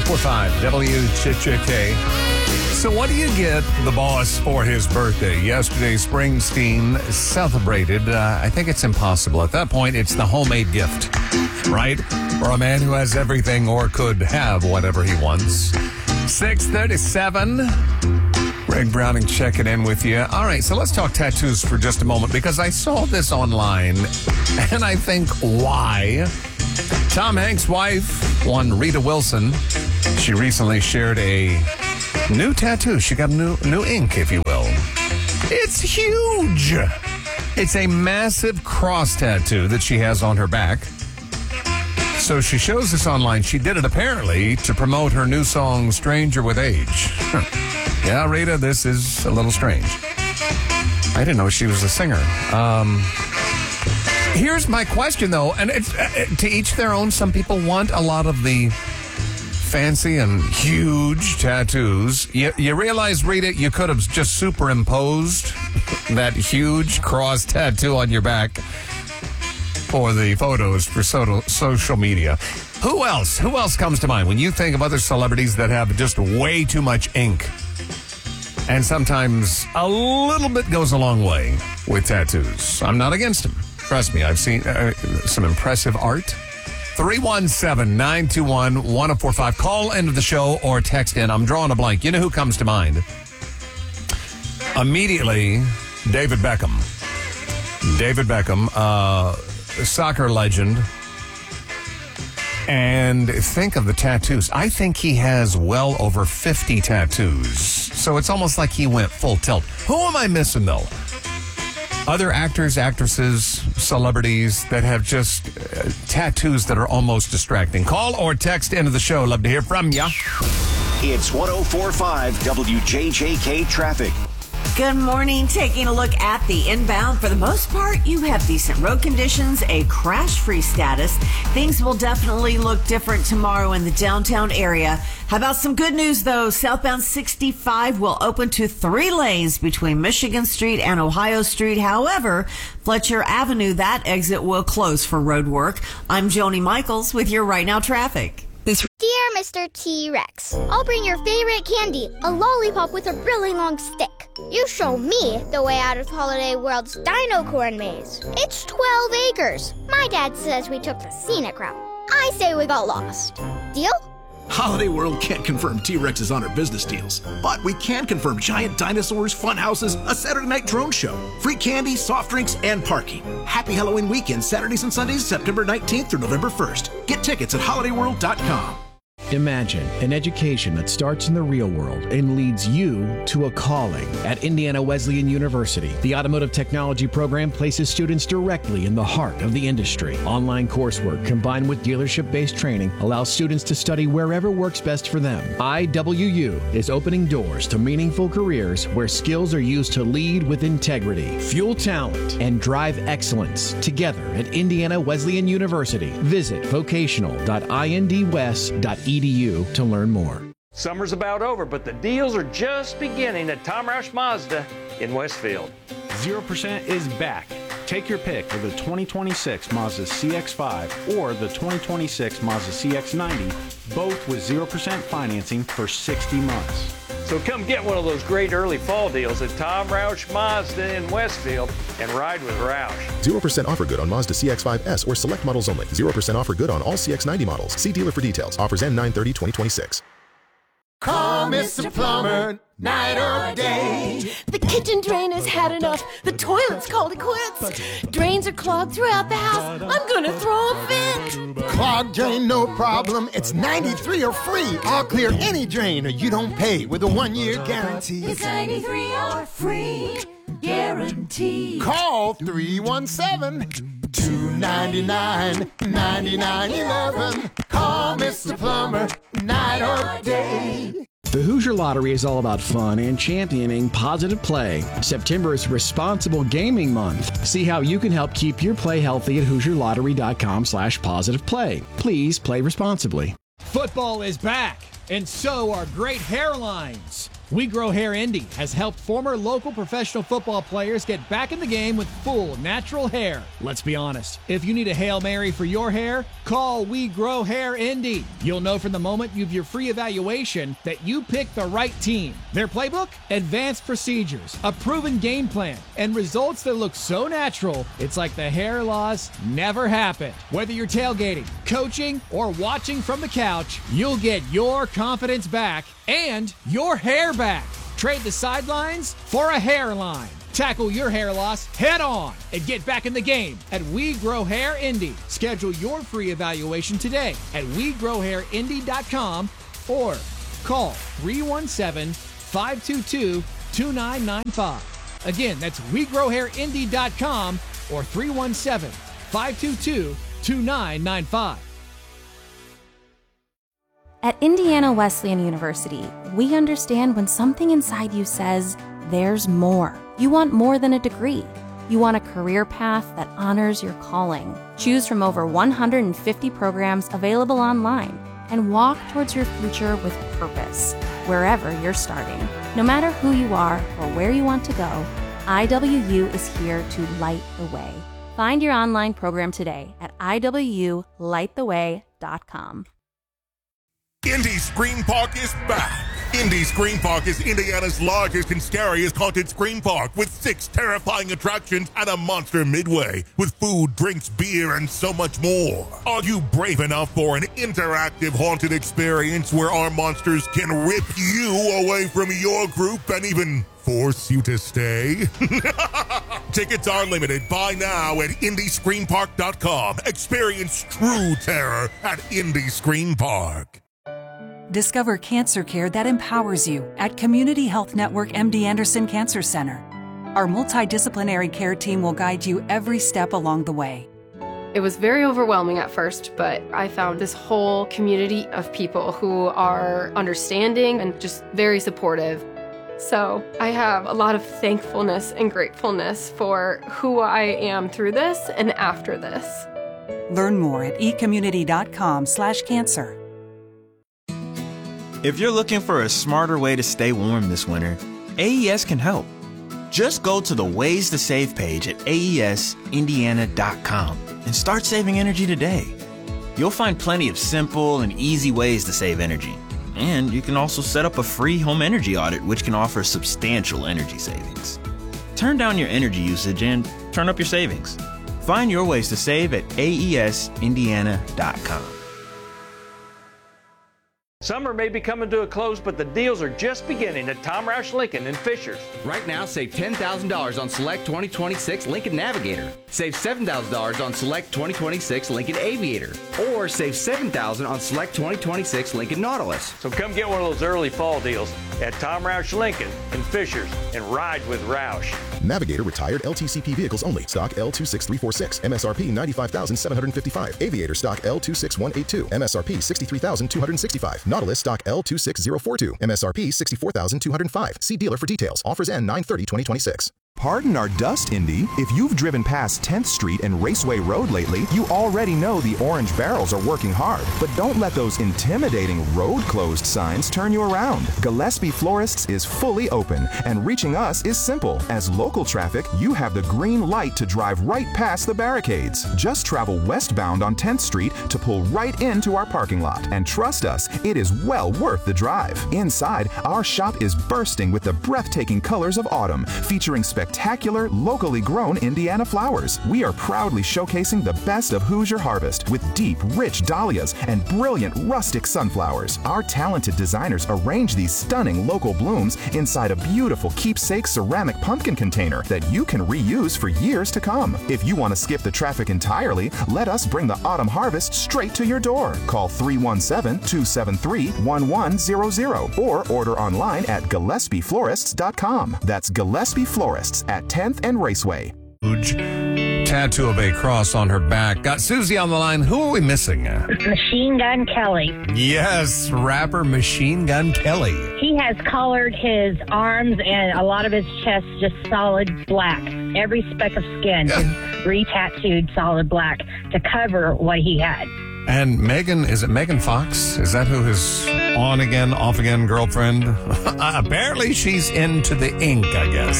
104.5 WCHK. So what do you get the boss for his birthday? Yesterday, Springsteen celebrated. I think it's impossible. At that point, it's the homemade gift, right? For a man who has everything or could have whatever he wants. 6:37. Greg Browning checking in with you. All right, so let's talk tattoos for just a moment because I saw this online and I think, why? Tom Hanks' wife, one Rita Wilson, she recently shared a new tattoo. She got new ink, if you will. It's huge. It's a massive cross tattoo that she has on her back. So she shows this online. She did it apparently to promote her new song, Stranger with Age. Yeah, Rita, this is a little strange. I didn't know she was a singer. Here's my question, though, and it's to each their own. Some people want a lot of the fancy and huge tattoos. You realize, Rita, you could have just superimposed that huge cross tattoo on your back for the photos for social media. Who else comes to mind when you think of other celebrities that have just way too much ink? And sometimes a little bit goes a long way with tattoos. I'm not against them. Trust me, I've seen some impressive art. 317-921-1045. Call into the show or text in. I'm drawing a blank. You know who comes to mind? Immediately, David Beckham. David Beckham, soccer legend. And think of the tattoos. I think he has well over 50 tattoos. So it's almost like he went full tilt. Who am I missing, though? Other actors, actresses, celebrities that have just tattoos that are almost distracting. Call or text into the show. Love to hear from you. It's 104.5 WJJK Traffic. Good morning. Taking a look at the inbound. For the most part, you have decent road conditions, a crash-free status. Things will definitely look different tomorrow in the downtown area. How about some good news, though? Southbound 65 will open to 3 lanes between Michigan Street and Ohio Street. However, Fletcher Avenue, that exit will close for road work. I'm Joni Michaels with your Right Now traffic. Dear Mr. T-Rex, I'll bring your favorite candy, a lollipop with a really long stick. You show me the way out of Holiday World's Dino Corn Maze. It's 12 acres. My dad says we took the scenic route. I say we got lost. Deal? Holiday World can't confirm T-Rex's on our business deals, but we can confirm giant dinosaurs, fun houses, a Saturday night drone show, free candy, soft drinks, and parking. Happy Halloween weekend, Saturdays and Sundays, September 19th through November 1st. Get tickets at holidayworld.com. Imagine an education that starts in the real world and leads you to a calling. At Indiana Wesleyan University, the Automotive Technology program places students directly in the heart of the industry. Online coursework combined with dealership-based training allows students to study wherever works best for them. IWU is opening doors to meaningful careers where skills are used to lead with integrity, fuel talent, and drive excellence. Together at Indiana Wesleyan University, visit vocational.indwest.edu to learn more. Summer's about over, but the deals are just beginning at Tom Roush Mazda in Westfield. 0% is back. Take your pick of the 2026 Mazda CX-5 or the 2026 Mazda CX-90, both with 0% financing for 60 months. So come get one of those great early fall deals at Tom Roush Mazda in Westfield and ride with Roush. 0% offer good on Mazda CX-5S or select models only. 0% offer good on all CX-90 models. See dealer for details. Offers end 9/30/2026. Call Mr. Plumber, night or day. The kitchen drain has had enough. The toilet's called it quits. Drains are clogged throughout the house. I'm gonna throw a fit. Clogged drain, no problem. It's 93 or free. I'll clear any drain or you don't pay with a 1-year guarantee. It's 93 or free guarantee. Call 317-299-9911. Call Mr. Plumber, night or day. The Hoosier Lottery is all about fun and championing positive play. September is Responsible Gaming Month. See how you can help keep your play healthy at HoosierLottery.com/positiveplay. Please play responsibly. Football is back, and so are great hairlines. We Grow Hair Indy has helped former local professional football players get back in the game with full natural hair. Let's be honest, if you need a Hail Mary for your hair, call We Grow Hair Indy. You'll know from the moment you have your free evaluation that you picked the right team. Their playbook? Advanced procedures, a proven game plan, and results that look so natural, it's like the hair loss never happened. Whether you're tailgating, coaching, or watching from the couch, you'll get your confidence back and your hair back. Trade the sidelines for a hairline. Tackle your hair loss head on and get back in the game at We Grow Hair Indy. Schedule your free evaluation today at WeGrowHairIndy.com or call 317-522-2995. Again, that's WeGrowHairIndy.com or 317-522-2995. At Indiana Wesleyan University, we understand when something inside you says, there's more. You want more than a degree. You want a career path that honors your calling. Choose from over 150 programs available online and walk towards your future with purpose, wherever you're starting. No matter who you are or where you want to go, IWU is here to light the way. Find your online program today at IWUlighttheway.com. Indy Scream Park is back. Indy Scream Park is Indiana's largest and scariest haunted scream park with 6 terrifying attractions and a monster midway with food, drinks, beer, and so much more. Are you brave enough for an interactive haunted experience where our monsters can rip you away from your group and even force you to stay? Tickets are limited. Buy now at IndyScreamPark.com. Experience true terror at Indy Scream Park. Discover cancer care that empowers you at Community Health Network MD Anderson Cancer Center. Our multidisciplinary care team will guide you every step along the way. It was very overwhelming at first, but I found this whole community of people who are understanding and just very supportive. So I have a lot of thankfulness and gratefulness for who I am through this and after this. Learn more at ecommunity.com/cancer. If you're looking for a smarter way to stay warm this winter, AES can help. Just go to the Ways to Save page at AESindiana.com and start saving energy today. You'll find plenty of simple and easy ways to save energy. And you can also set up a free home energy audit, which can offer substantial energy savings. Turn down your energy usage and turn up your savings. Find your ways to save at AESindiana.com. Summer may be coming to a close, but the deals are just beginning at Tom Roush Lincoln in Fishers. Right now, save $10,000 on select 2026 Lincoln Navigator. Save $7,000 on select 2026 Lincoln Aviator. Or save $7,000 on select 2026 Lincoln Nautilus. So come get one of those early fall deals at Tom Roush Lincoln in Fishers and ride with Roush. Navigator retired LTCP vehicles only. Stock L26346. MSRP $95,755. Aviator stock L26182. MSRP $63,265. Nautilus stock L26042. MSRP $64,205. See dealer for details. Offers end 9/30/2026. Pardon our dust, Indy. If you've driven past 10th Street and Raceway Road lately, you already know the orange barrels are working hard. But don't let those intimidating road closed signs turn you around. Gillespie Florists is fully open, and reaching us is simple. As local traffic, you have the green light to drive right past the barricades. Just travel westbound on 10th Street to pull right into our parking lot. And trust us, it is well worth the drive. Inside, our shop is bursting with the breathtaking colors of autumn, featuring spectacular, locally grown Indiana flowers. We are proudly showcasing the best of Hoosier harvest with deep, rich dahlias and brilliant rustic sunflowers. Our talented designers arrange these stunning local blooms inside a beautiful keepsake ceramic pumpkin container that you can reuse for years to come. If you want to skip the traffic entirely, let us bring the autumn harvest straight to your door. Call 317-273-1100 or order online at GillespieFlorists.com. That's Gillespie Florists at 10th and Raceway. Huge tattoo of a cross on her back. Got Susie on the line. Who are we missing? Machine Gun Kelly. Yes, rapper Machine Gun Kelly. He has colored his arms and a lot of his chest just solid black. Every speck of skin is re-tattooed solid black to cover what he had. And Megan, is it Megan Fox? Is that who his on again, off again girlfriend. Apparently she's into the ink, I guess.